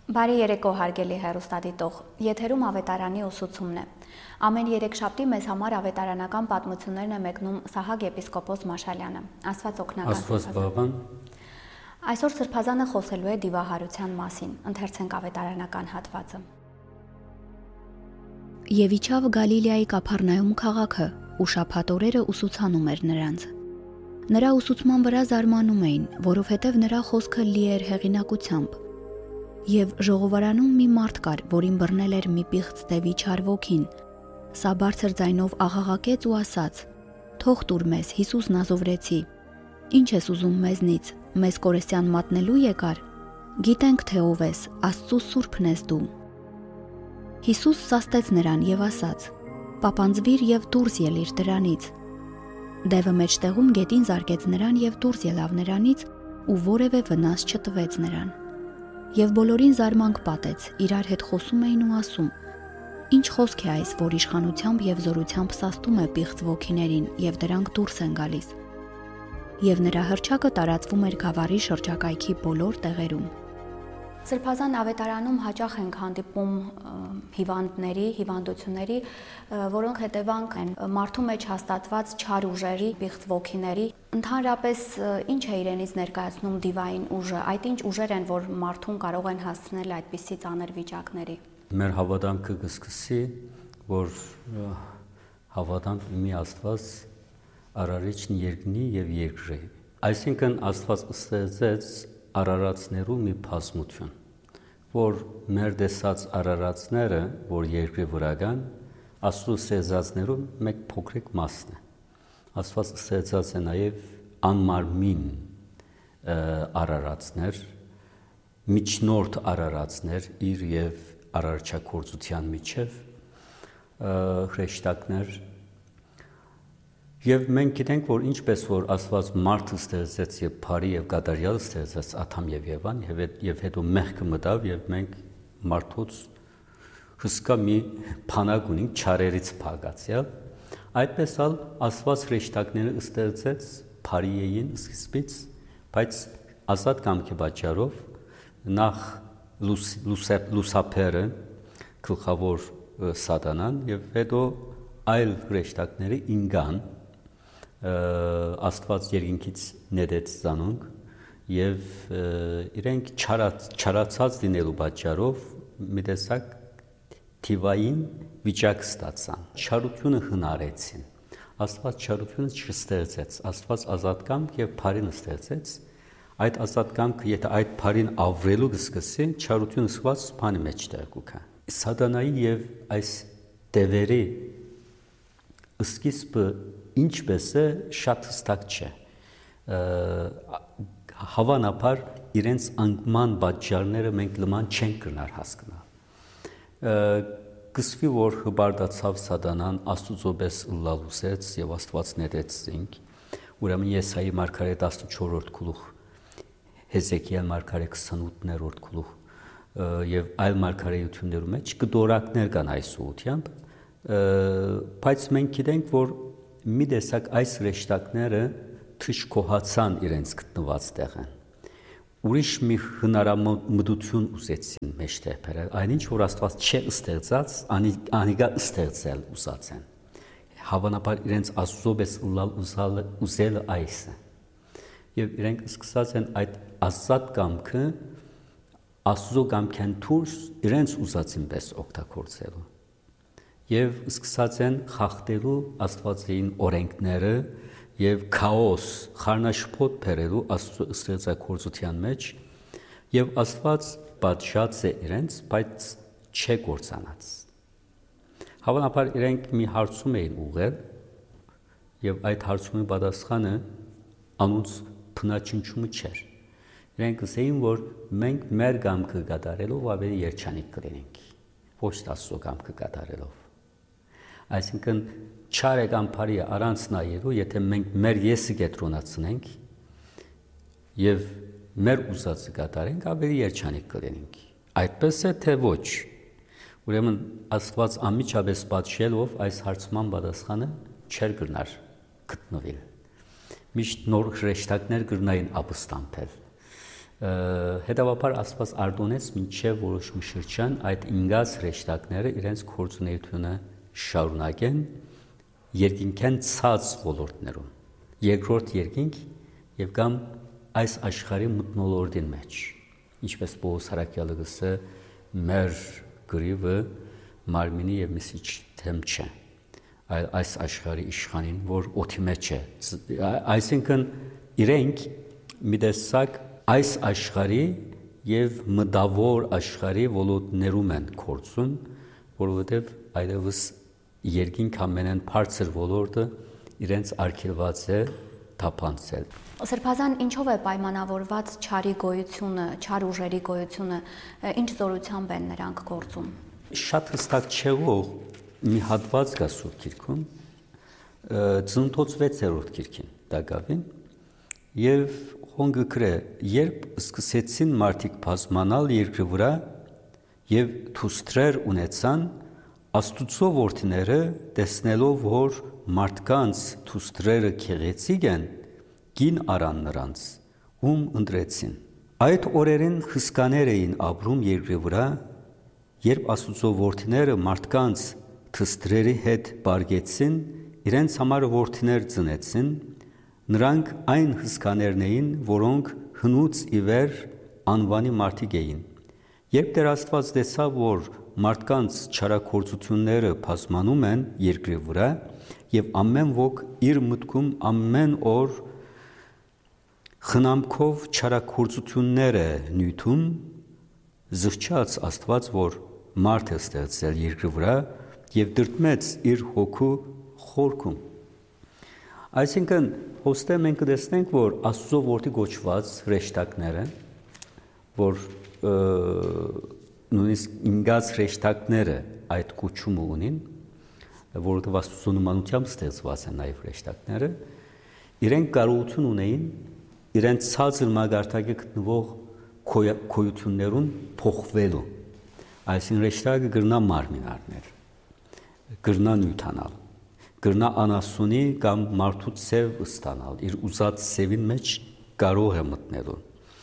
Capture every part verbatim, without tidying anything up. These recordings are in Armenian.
Բարի երեկո հարգելի հեռուստադիտող, եթերում ավետարանի ուսուցումն է։ Ամեն երեքշաբթի մեզ համար ավետարանական պատմություններն է մեկնում Սահակ եպիսկոպոս Մաշալյանը։ Աստված օգնական։ Աստված բավան։ Այսօր Սրբազանը խոսելու է դիվահարության մասին, ընթերցենք ավետարանական հատվածը։ Եվ իջավ Գալիլեայի Կափառնայում քաղաքը, ու շաբաթ օրերը ուսուցանում էր նրանց։ Նրա ուսուցման վրա զարմանում էին, որովհետև նրա խոսքը լի էր հեղինակությամբ։ Եվ ժողովարանում մի մարդ կար, որին բռնել էր մի պիղծ դևի չար ոգին։ Սա բարձր ձայնով աղաղակեց ու ասաց. «Թող տուր մեզ, Հիսուս Նազովրեցի, ինչ ես ուզում մեզնից, մեզ կորեսյան մատնելու եկար։ Գիտենք, թե ով ես, Աստծու սուրբն ես դու»։ Հիսուս սաստեց նրան եւ ասաց. «Պապանձվիր եւ դուրս ելիր դրանից»։ Դևը մեջտեղում գետին զարկեց նրան եւ դուրս ելավ նրանից ու որևէ վնաս չտվեց նրան։ Եվ բոլորին զարմանք պատեց, իրար հետ խոսում էին ու ասում. «Ինչ խոսք է այս, որ իշխանությամբ եւ զորությամբ սաստում է պիղծ ոգիներին եւ դրանք դուրս են գալիս»։ Եվ նրա հռչակը տարածվում էր գավառի շրջակայքի բոլոր տեղերում։ Սրբազան ավետարանում հաճախ ենք հանդիպում հիվանդների, հիվանդությունների, որոնք հետևանք են մարդու մեջ հաստատված չար ուժերի, պիղծ ոգիների։ Ընդհանրապես ինչ է իրենից ներկայացնում դիվային ուժը, այդ ինչ ուժեր են, որ մարդուն կարող են հասցնել այդպիսի ծանր վիճակների։ Մեր հավատամքը կսկսի, որ հավատանք մի Աստված արարիչն երկնի եւ երկրի։ Այսինքն Աստված ստեղծեց արարածներու մի բազմություն, որ մեր տեսած արարածները, որ երկրի վրա կան, Աստծո ստեղծածներու մեկ փոքրիկ մասն է։ Աստված ստեղծած է նաև անմարմին արարածներ, միջնորդ արարածներ իր եւ արարչագործության միջև հրեշտակներ։ Եվ մենք գիտենք, որ ինչպես որ Աստված մարդը ստեղծեց եւ բարի եւ կատարյալ ստեղծեց Ադամ եւ Եվան, եւ հետո մեղքը մտավ եւ մենք մարդուց հսկա մի փանակ ունենք չարերից փակացյալ, այդպես ալ Աստված հրեշտակները ստեղծեց բարի էին սկզբից, բայց ազատ կամքի պատճառով նախ լուսափերը գլխավոր սատանան եւ հետո այլ հրեշտակները ինգան Աստված երկինքից նետեց զանոնք եւ իրենք չարացած լինելու պատճառով մի տեսակ թիվային վիճակ ստացան, չարությունը հնարեցին։ Աստված չարությունը չստեղծեց, Աստված ազատկամք եւ բարին ստեղծեց։ Այդ ազատկամքը, եթե այդ բարին ավրելու կսկսի, չարությունը սված բանի մեջ տեղուկա։ Սատանայի եւ այս դևերի սկիզբը ինչպես է շատ հստակ չէ։ Հավանաբար իրենց անկման պատճառները մենք լման չենք կրնար հասկանալ։ Կսվի որ հբարդացավ սատանան Աստծո պես ըլլալուսեց եւ Աստված նետեց զինք։ Ուրեմն Եսայի մարգարե տասնչորրորդ գլուխ, Հեզեկիել մարգարե քսանութերորդ գլուխ եւ այլ մարգարեություններու մեջ կդորակներ կան այս ուղությամբ, բայց մենք գիտենք որ մի տեսակ այս հրեշտակները թշկոհացան իրենց գտնված տեղեն։ Ուրիշ մի հնարամտություն ուզեցին մեջտեղ բերել, այնինչ որ Աստված չէ ստեղծած, անիգա ստեղծել ուզած են։ Հավանաբար իրենց Աստծո պես ուզելը այս է։ Եվ իրենք սկսած են այդ ազատ կամքը Աստծո կամքեն դուրս իրենց ուզածին պես օգտագործելու։ Եվ սկսած են խախտելու Աստվածային օրենքները եւ քաոս, խառնաշփոթ բերելու Աստծո ստեղծագործության մեջ, եւ Աստված պատժած է իրենց, բայց չէ կործանած։ Հավանաբար իրենք մի հարցում էին ուղղել, եւ այդ հարցումի պատասխանը անոնց փնաչնչումը չէր։ Իրենք ասեին, որ մենք մեր կամքը կատարելով ավելի երջանիկ կլինենք, ոչ Աստծո կամքը կատարելով։ Այսինքն չար է կամ բարի է առանց նայելու, եթե մենք մեր եսը կենտրոնացնենք եւ մեր ուզածը կատարենք, ավելի երջանիկ կլինենք։ Այդպես է թե ոչ։ Ուրեմն Աստված անմիջապես պատժելով այս հարցման պատասխանը չէր կրնար գտնվել։ Միշտ նոր հրեշտակներ կրնային ապստամբել։ Հետևաբար Աստված արտոնեց մինչև որոշ մի շրջան այդ ինգած հրեշտակները իրենց գործունեությունը շարունակեն երկինքեն ցած ոլորտներում, երկրորդ երկինք եւ կամ այս աշխարհի մթնոլորտին մեջ, ինչպես Պողոս Հարաքյալը գսե մեր գրիվը մարմինի եւ միսիչ թեմ չէ, այլ այս աշխարհի իշխանին, որ օդի մեջ է, այսինքն իրենք մի տեսակ այս աշխարհի եւ մտավոր աշխարհի ոլորտներում են գործում, որովհետեւ այդպես երկինք ամենեն բարձր ոլորտը իրենց արգելված է թափանցել։ Սրբազան ինչով է պայմանավորված չարի գոյությունը, չար ուժերի գոյությունը, ինչ զորությամբ են նրանք գործում։ Շատ հստակ չեղող մի հատված կա Սուրբ Գիրքում, Ծննդոց վեցերորդ գիրքին դակավին, եւ Հոնգը գրե, երբ սկսեցին մարդիկ բազմանալ երկրի վրա եւ թուստրեր ունեցան, Աստուծո որդիները տեսնելով, որ մարդկանց թուստրերը քեղեցիկ են, գին արան նրանց, ում ընտրեցին։ Այդ օրերին հսկաներ էին ապրում երկրի վրա, երբ Աստուծո որդիները մարդկանց թուստրերի հետ բարգեցին, իրենց համար որդիներ ծնեցին, նրանք այն հսկաներն էին, որոնք հնուց ի վեր անվանի մարդիկ էին։ Երբ Տեր Աստված տեսավ, որ մարդկանց չարագործությունները բազմանում են երկրի վրա, եւ ամեն ոք իր մտքում ամեն օր խնամքով չարագործություններ է նյութում, զղջաց Աստված, որ մարդ է ստեղծել երկրի վրա եւ դրդմեց իր հոգու խորքում։ Այսինքն հոստե մենք կտեսնենք, որ Աստծո որդի գոչված հրեշտակները, որ նույնիսկ ինգած հրեշտակները այդ կոչումը ունին, որովհետև Աստծո նմանությամբ ստեղծված են նաև հրեշտակները, իրենք կարողություն ունեին իրենց ցածր մագարտակի գտնվող քոյություններուն փոխվելու։ Այսինքն հրեշտակը գրնա մարմին առնել, գրնա նյութանալ, գրնա անասունի կամ մարդու ցև ստանալ, իր ուզած ցևին մեջ կարող է մտնելու։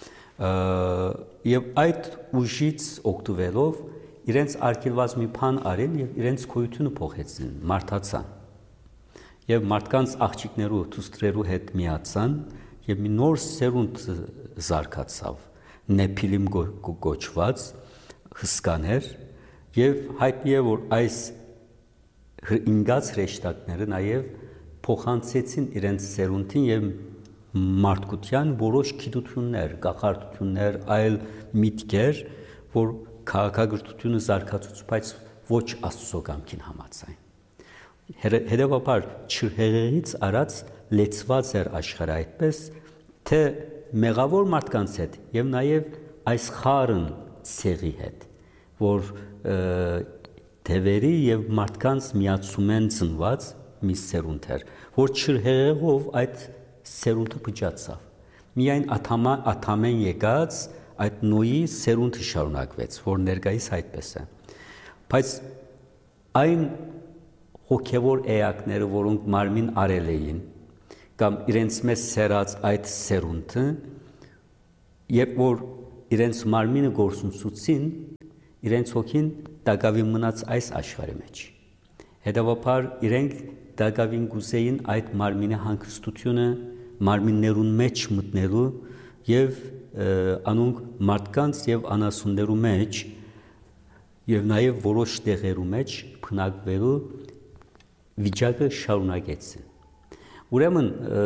Եվ այդ ուժից օգտվելով իրենց արգելված մի բան արին եւ իրենց քոյությունը փոխեցին, մարդացան։ Եվ մարդկանց աղջիկներու թուստրերու հետ միացան եւ մի նոր սերունդ զարգացավ, նեփիլիմ գոչված հսկաներ եւ հայտնի է, որ այս ինգած հրեշտակները նաև փոխանցեցին իրենց սերունդին եւ մարդկության որոշ գիտություններ, գաղափարություններ, այլ միտքեր, որ քաղաքագրությունը զարգացուց, բայց ոչ Աստծո կամքին համաձայն։ Հետևաբար չհեղեղից արած լեցված էր աշխարհը այդպես, թե մեղավոր մարդկանց հետ եւ նաև այս խարն ցեղի հետ, որ Թևերի եւ մարդկանց միացումեն ծնված մի սերունդ էր, որ չհեղեղով այդ սերունդը փճացավ։ Միայն աթամեն եկած այդ նոյի սերունդը շարունակվեց, որ ներկայիս այդպես է։ Բայց այն հոգևոր էակները, որոնք մարմին արել էին, կամ իրենց մեջ սերած այդ սերունդը, երբ որ իրենց մարմինը գործունեություն, իրենց հոգին դակավին մնաց այս աշխարհի մեջ։ Հետևաբար իրենք դակավին գուզեին այդ մարմինի հանգստությունը մարմիններուն մեջ մտնելու եւ անոնք մարդկանց եւ անասուններու մեջ եւ նաեւ որոշ տեղերու մեջ փնակվելու վիճակը շարունակեցին։ Ուրեմն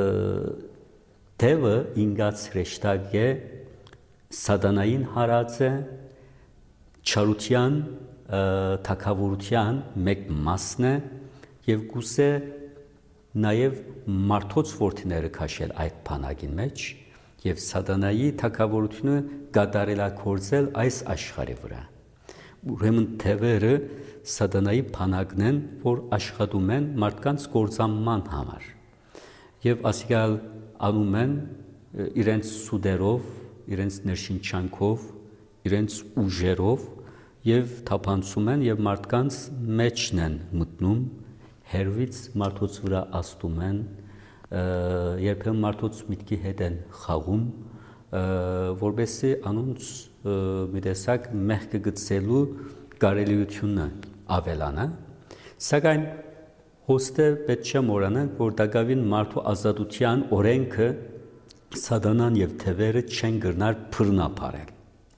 Տևը ինգած հրեշտակ է սատանային հարած է չարության թագավորության մեկ մասն է եւ գուցե նաեւ մարդոց որդիները քաշել այդ բանակին մեջ եւ սատանայի թագավորությունը կատարելագործել այս աշխարհի վրա։ Ուրեմն թևերը սատանայի բանակն են, որ աշխատում են մարդկանց գործանման համար եւ ասիկալ անում են իրենց սուդերով, իրենց ներշնչանքով, իրենց ուժերով եւ թափանցում են եւ մարդկանց մեջն են մտնում, հերվից մարդոց վրա աստում են, երբեմն մարդոց միտքի հետ են խաղում, որբեսի անոնց մի տեսակ մեղքը գծելու կարելիությունը ավելանա, սակայն հոստը պետք չէ մոռանանք, որ դակավին մարդու ազատության օրենքը սատանան եւ թևերը չեն գնար բռնապարել,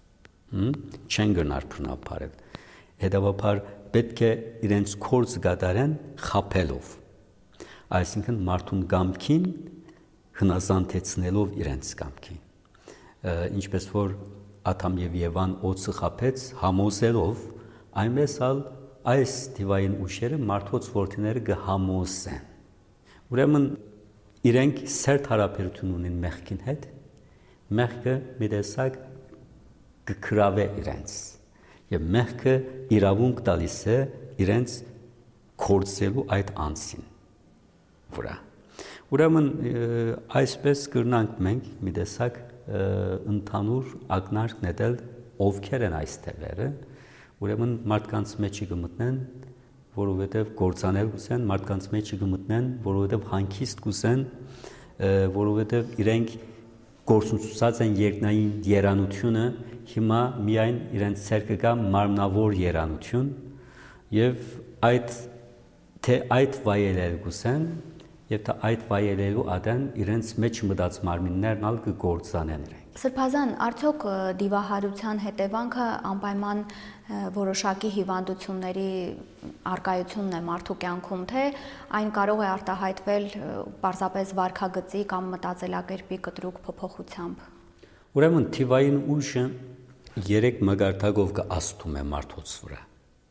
չեն գնար բռնապարել, հետեւաբար պետք է իրենց կորձ գադարեն խապելով, այսինքն մարդուն կամքին հնազանդեցնելով իրենց կամքին, ինչպես որ Ադամ եւ Եվան օծը խապեց համոզելով, այնպես ալ այս դիվային ուժերը մարդոց որդիները կհամոզեն, ուրեմն իրենք սերտ հարաբերություն ունեն մեղքին հետ, մեղքը մի տեսակ կգրավե իրենց եւ մեղքը իրավունք տալիս է իրենց կորցելու այդ անձին վրա, ուրեմն այսպես կրնանք մենք մի տեսակ ընդհանուր ակնարկ նետել ովքեր են այս թևերը, ուրեմն մարդկանց մեջի կմտնեն, որովհետև գործանել կուզեն, մարդկանց մեջի կմտնեն, որովհետև հանգիստ կուզեն, որովհետև իրենք գործունեացած են երկնային երանությունը, հիմա միայն իրենց ցերկը կա մարմնավոր երանություն եւ այդ թե այդ վայելել կուզեն եւ թե այդ վայելելու ադեն իրենց մեջ մտած մարմիններն ալ կգործանեն իրենք։ Սրբազան, արդյոք դիվահարության հետևանքը անպայման որոշակի հիվանդությունների արկայությունն է մարդու կյանքում, թե այն կարող է արտահայտվել պարզապես վարքագծի կամ մտածելակերպի կտրուկ փոփոխությամբ։ Ուրեմն թիվային ուժը երեք մագարտակով կաստում է մարդոց վրա։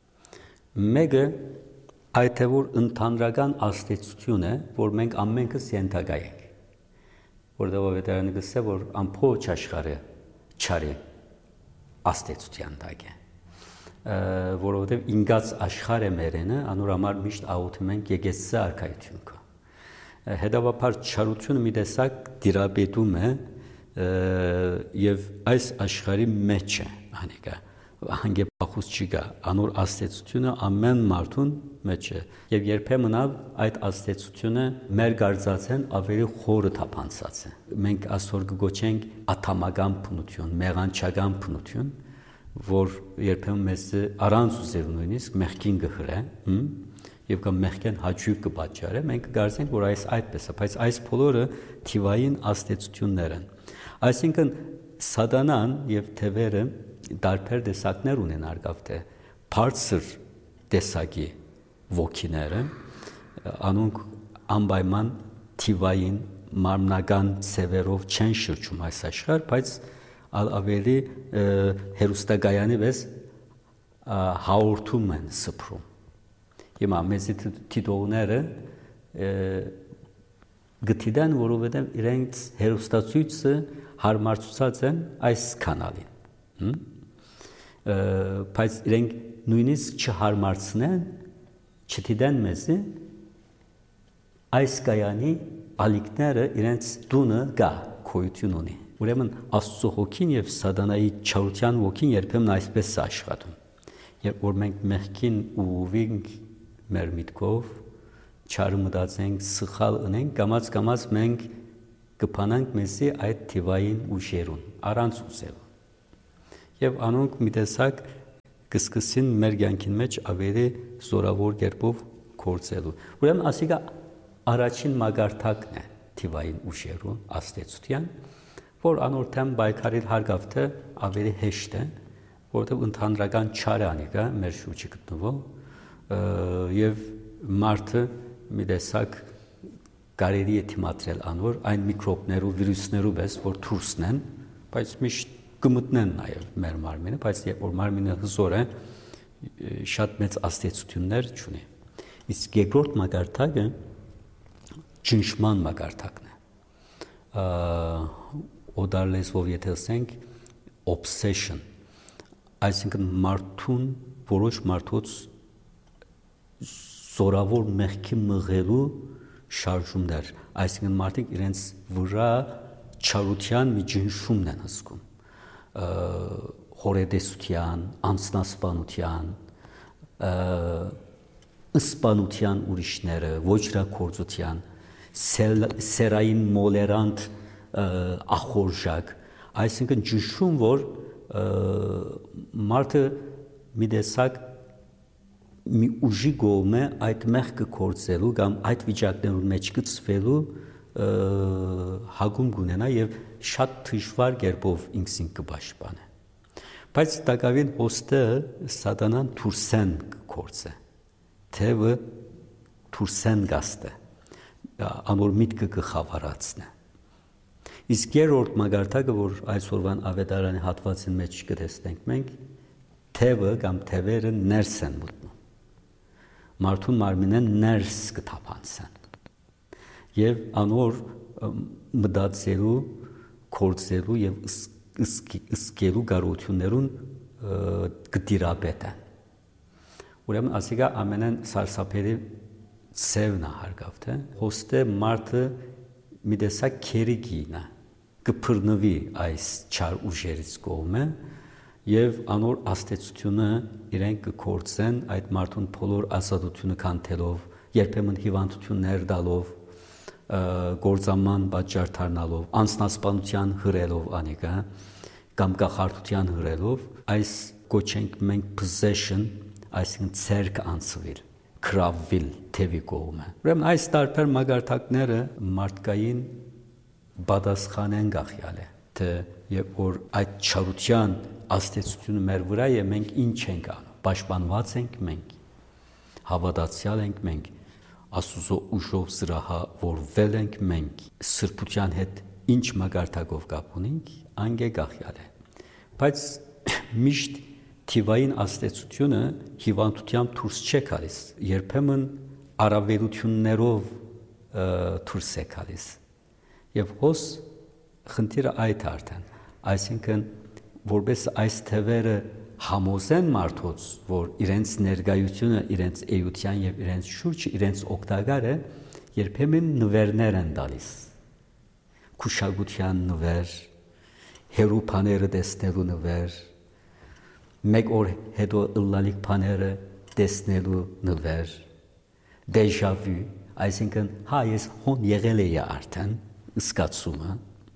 Մեկը այդ թե որ ընդհանրական աստեցություն է, որ մենք ամենքս ենթակա ենք, որտեղ վետարանը գսե, որ ամբողջ աշխարհը չարի աստեցության տակ է, որովհետև ինգած աշխարհը մերենը անոր համար միշտ աղոթում ենք եկեղեցի արքայություն կա։ Հետևաբար չարությունը մի տեսակ դիրապետում է եւ այս աշխարհի մեջ է անիկա հանգեպախուս չկա, անոր աստեցությունը ամեն մարդուն մեջ է եւ երբեմն այդ աստեցությունը մեր գարձածեն ավելի խորը թափանցած է։ Մենք այսօր կգոչենք աթամական բնություն, մեղանչական բնություն, որ երբեմն մեզ առանց ուզելու նույնիսկ մեղքին կհրե, եւ կամ մեղքեն հաճույք կպատճառե, մենք կգարձենք, որ այս այդպես է, բայց այս բոլորը թիվային աստեցություններ են։ Այսինքն սատանան եւ թևերը տարբեր տեսակներ ունեն արգավ թե բարձր տեսակի ոգիները անոնք անպայման թիվային մարմնական ցևերով չեն շրջում այս աշխարհ, բայց ավելի հերոստակայանի վես հաղորդում են սփռում։ Հիմա մեզի թիթողները գտիդան, որովհետև իրենց հերոստացույցը հարմարցուցած են այս կանալին։ Բայց իրենք նույնիսկ չհարմարցնեն, չդիտեն մեզի այս կայանի ալիքները իրենց դունը գա քոյություն ունի։ Ուրեմն Աստծո հոգին եւ սատանայի չարության ոգին երբեմն այսպես է աշխատում։ Երբ որ մենք մեղքին ուղղվենք մեր միտքով, չարը մտածենք, սխալ ունենք, կամաց-կամաց մենք կփանանք մեզի այդ թիվային ուժերուն, առանց ուզելու։ Եվ անոնք մի տեսակ կսկսին մեր կյանքին մեջ ավելի զորավոր կերպով գործելու։ Ուրեմն ասիկա առաջին մագարտակն է թիվային ուժերու աստեցության, որ անորթեմ բայկարիլ հարգավ թե ավելի հեշտ է, որովհետև ընդհանրական չարը անիկա մեր շուրջը գտնվող եւ մարդը մի տեսակ կարելի է թիմադրել անոր այն միկրոբներու, վիրուսներու պես, որ դուրսն են, բայց միշտ կմտնեն նաև մեր մարմինը, բայց երբ որ մարմինը հզոր է, շատ մեծ աստեցություններ չունի։ Իսկ երկրորդ մագարտակը ճնշման մագարտակն է։ Օդար լեզվով եթե ասենք obsession, այսինքն մարդուն, որոշ մարդոց զորավոր մեղքի մղելու շարժումներ, այսինքն մարդիկ իրենց վրա չարության մի ճնշումն են հսկում, հորետեսության, անձնասպանության, ըսպանության ուրիշները, ոչրակորձության, սերային մոլերանտ ախորժակ, Այսինքն ճշտում, որ մարդը մի տեսակ մի ուժի գոմը այդ մեղքը կործելու կամ այդ վիճակներում մեջ գծվելու հագում կունենա եւ շատ դժվար կերպով ինքսին կպաշտպանե։ Բայց տակավին հոստը սատանան թուրսեն կործե։ Թևը թուրսեն գաստե։ Անոր միտքը կխավարացնե։ Իսկ երրորդ մագարտակը, որ այսօրվան ավետարանի հատվածին մեջ կտեսնենք մենք, թևը կամ թևերը ներս են մտնում։ Մարդուն մարմինեն ներս կթափանցեն։ Եվ անոր մտածելու, կործելու եւ ըսկելու կարողություններուն կդիրապետեն։ Ուրեմն ասիկա ամենեն սարսափելի ծևն է հարգավ, թե հոստե մարդը մի տեսակ քերիգինա կփռնվի այս չար ուժերից կողմը եւ անոր աստեցությունը իրենք կկործեն այդ մարդուն բոլոր ազատությունը կանթելով, երբեմն հիվանդություններ տալով, գործաման պատճառ դառնալով, անձնասպանության հրելով անիկա կամ կախարդության հրելով, այս կոչենք մենք possession, այսինքն ցերկ անցվել, կրավվել թևի կողմը։ Ուրեմն այս տարբեր մագարտակները մարդկային բադասխանեն գախյալ է, թե երբ որ այդ չարության աստեցությունը մեր վրա է, մենք ինչ ենք անում, պաշտպանված ենք մենք, հավատացյալ ենք մենք, Աստուծո ուժով զրահավորվել ենք մենք, սրբության հետ ինչ մագարտակով կապ ունենք, անգե գախյալ է։ Բայց միշտ թիվային աստեցությունը հիվանդությամբ դուրս չէ գալիս, երբեմն առավելություններով դուրս է գալիս։ Եվ հոս խնդիրը այդ արդեն, այսինքն որպես այս թևերը համոզեն մարդոց, որ իրենց ներկայությունը, իրենց էության եւ իրենց շուրջը, իրենց օգտակարը երբեմն նվերներ են տալիս։ Քուշագության նվեր, հերու բաները տեսնելու նվեր, մեկ օր հետո ըլլալիք բաները տեսնելու նվեր, déjà vu, այսինքն հա ես հոն եղել էի արդեն զգացումը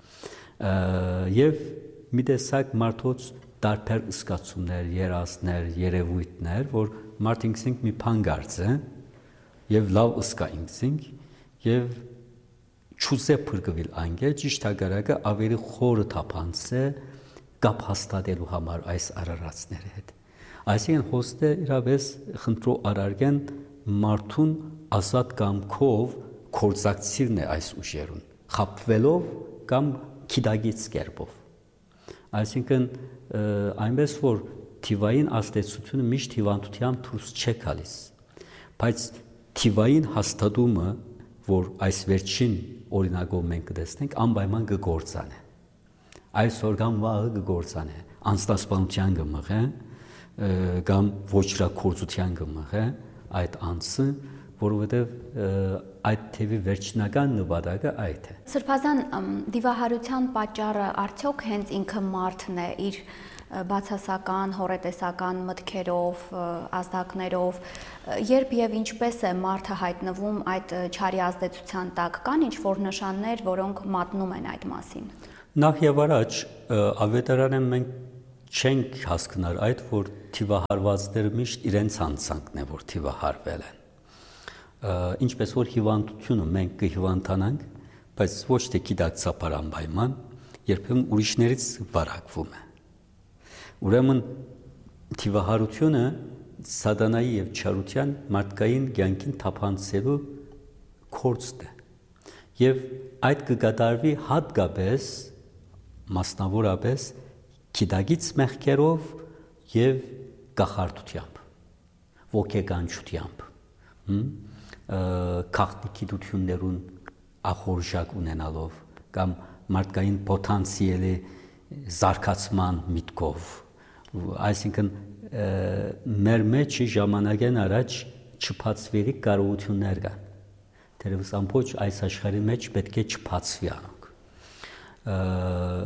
եւ մի տեսակ մարդոց տարբեր զգացումներ, երազներ, երևույթներ, որ մարդ ինքնին մի բան գարցե եւ լավ զգա ինքնին եւ չուզե փրկվել անգե ճիշտ հակառակը ավելի խորը թափանցե կապ հաստատելու համար այս արարածների հետ։ Այսինքն հոստը իրավես խնդրո արարգեն մարդուն ազատ կամքով կորզակցիրն է այս ուժերուն, խապվելով կամ քիդագից կերպով։ Այսինքն այնպես որ թիվային աստեցությունը միշտ հիվանդությամբ դուրս չէ գալիս, բայց թիվային հաստատումը, որ այս վերջին օրինակով մենք կտեսնենք, անպայման կգործանե։ Այսօր կամ վաղը կգործանե, անձնասպանության կմղե, կամ ոչրակորձության կմղե այդ անձը, որովհետև այդ թևի վերջնական նպատակը այդ է։ Սրբազան դիվահարության պատճառը արդյոք հենց ինքը մարդն է իր բացասական, հորետեսական մտքերով, ազդակներով, երբ եւ ինչպես է մարդը հայտնվում այդ չարի ազդեցության տակ, կան ինչ-որ նշաններ, որոնք մատնում են այդ մասին։ Նախ եւ առաջ ավետարանը մենք չենք հասկնար այդ, որ թիվահարվածները միշտ իրենց անձանքն է, որ թիվահարվել են։ Ինչպես որ հիվանդությունը մենք կհիվանդանանք, բայց ոչ թե գիտակցաբար անպայման, երբեմն ուրիշներից վարակվում է։ Ուրեմն թիվահարությունը սատանայի եւ չարության մարդկային կյանքին թափանցելու կորցն է։ Եվ այդ կկատարվի հատկապես մասնավորապես գիտակից մեղքերով եւ կախարդությամբ, ոգեկանչությամբ, քաղաքնիկություններուն ախորժակ ունենալով կամ մարդկային պոտենցիալի զարգացման միտքով, այսինքն մեր մեջ ժամանակեն առաջ չփածվելի կարողություններ կան։ Դերևս ամբողջ այս աշխարհի մեջ պետք է չփածվի անոնք։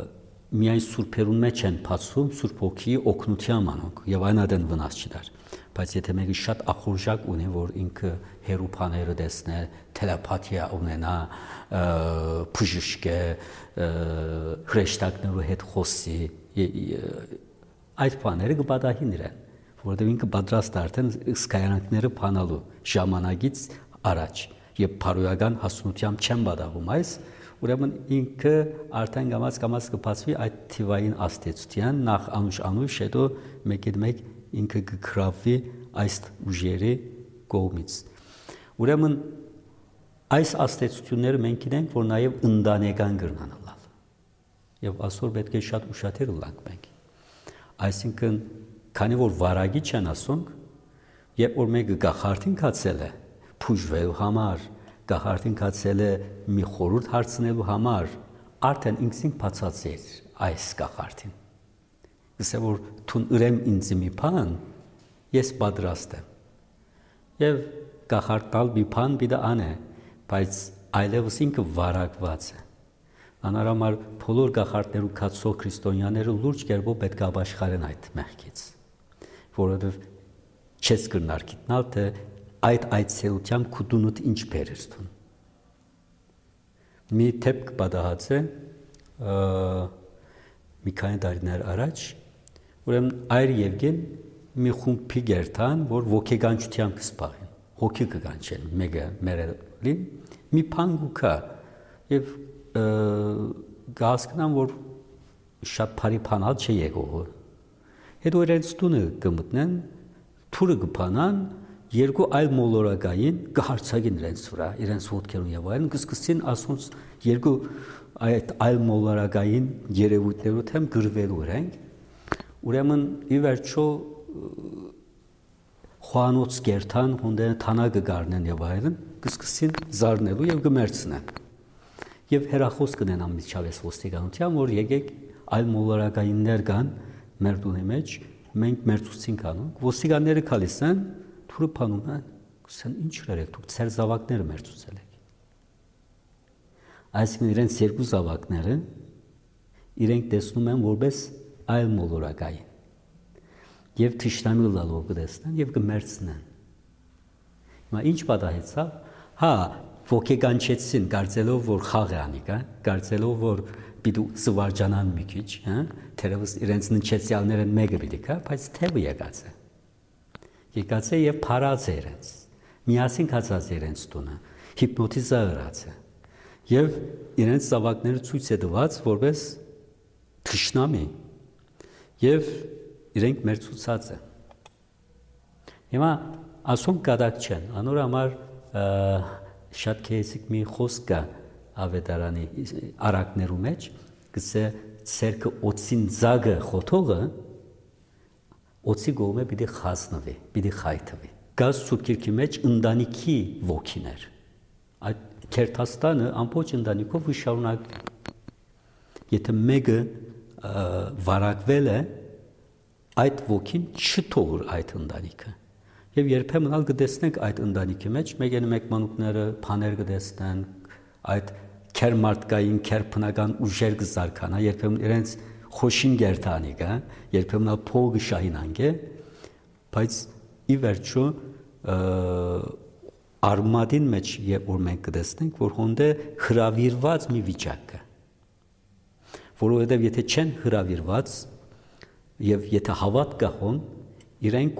Միայն սուրբերուն մեջ են փածվում Սուրբ Հոգիի օգնությամբ անոնք եւ այն ադեն վնաս չդար։ բայց եթե մեկը շատ ախորժակ ունի, որ ինքը հերոփաները տեսնե, տելեպաթիա ունենա, բժշկե, հրեշտակներու հետ խոսի, այդ բաները կպատահին իրեն, որովհետև ինքը պատրաստ է արդեն սկայանքները փանալու ժամանակից առաջ, եւ փարոյական հասունությամբ չեն պատահում այս, ուրեմն ինքը արդեն գամած կամած կբացվի այդ թիվային աստեցության, նախ անուշ անուշ, հետո մեկ-դ մեկ ինքը կգրավվի այս ուժերի կողմից։ Ուրեմն այս աստեցությունները մենք գիտենք, որ նաև ընտանեկան կրնան լալ։ Եվ այսօր պետք է շատ ուշադիր լինենք մենք։ Այսինքն, քանի որ վարագի չեն ասոնք, երբ որ մեկը գախարտին կացել է, փուժվելու համար, գախարտին կացել է մի խորհուրդ հարցնելու համար, արդեն ինքսին բացացել այս գախարտին։ Գսե որ թուն ուրեմ ինձ մի բան, ես պատրաստ եմ։ Եվ գախարտալ մի բան պիտի անե, բայց այլևս ինքը վարակված է։ Անարամար բոլոր գախարտներու կացող քրիստոնյաները լուրջ կերպով պետք է ապաշխարեն այդ մեղքից, որովհետև չես կրնար գիտնալ, թե այդ այցելությամբ քուդունուտ ինչ բերես տուն։ Մի դեպք պատահած է մի քանի տարիներ առաջ, ուրեմն այր Եվգեն մի խումբի գերտան, որ ոգեգանչությամբ կսպաղեն, հոգի կգանչեն, մեկը մերելին, մի բան կա, եւ կհասկանան, որ շատ բարի բանալ չէ եկողը։ Հետո իրենց տունը կմտնեն, թուրը կփանան, երկու այլ մոլորակային կհարցակին իրենց վրա, իրենց ոտքերուն եւ այլն, կսկսին ասոնց երկու այդ այլ մոլորակային երևույթներով թեմ գրվելու ենք։ Ուրեմն ի վերջո խոանոց գերտան հոնդեն թանակը գարնեն եւ այլն, կսկսին զարնելու եւ կմերցնեն։ Եվ հերախոս կնեն ամիջավես ոստիկանության, որ եկեք այլ մոլորակայիններ կան մեր տունի մեջ, մենք մերձուցին կանոնք, ոստիկանները գալիս են, թուրը փանում են, ասեն ինչ երեք դուք ծեր զավակները մերձուցել եք։ Այսինքն իրենց երկու զավակները իրենք տեսնում են որպես այլ մոլորակային։ Եվ թշնամի լալով կտեսնեն եւ կմերցնեն։ Հիմա ինչ պատահեցավ։ Հա, ոգեգանչեցին, կարծելով որ խաղ է անի, կա, կարծելով որ պիտի զվարճանան մի քիչ, հա, թերևս իրենց նչեցյալները մեկը պիտի կա, բայց թևը եկած է։ Եկած է եւ փարած է իրենց։ Միասին կացած է իրենց տունը, հիպնոտիզացած է։ Եվ իրենց զավակները ցույց է տված որպես թշնամի։ Եվ իրենք մերձուցած են։ Հիմա ասոնք կադակ չեն, անոր համար շատ քեզիկ մի խոսք կա ավետարանի արակներու մեջ, գսե ցերկը օծին զագը խոթողը օծի գոմե պիտի խասնվի, պիտի խայթվի։ Գազ սուբկիրքի մեջ ընտանիքի ոգիներ։ Այդ Քերթաստանը ամբողջ ընտանիքով շարունակ։ Եթե մեկը վարակվել է, այդ ոգին չթողır այդ ընտանիքը։ Եվ երբեմն ալ կտեսնենք այդ ընտանիքի մեջ մեկ են մեկ մանուկները բաներ կտեսնեն, այդ քերմարտկային, քերփնական ուժեր կզարքանա, երբեմն իրենց խոշին գերտանի կա, երբեմն ալ փողը շահինանք է, բայց ի վերջո արմադին մեջ երբ որ մենք կտեսնենք, որ հոնդե հրավիրված մի վիճակ կա։ Որովհետև եթե չեն հրավիրված եւ եթե հավատ կա հոն, իրենք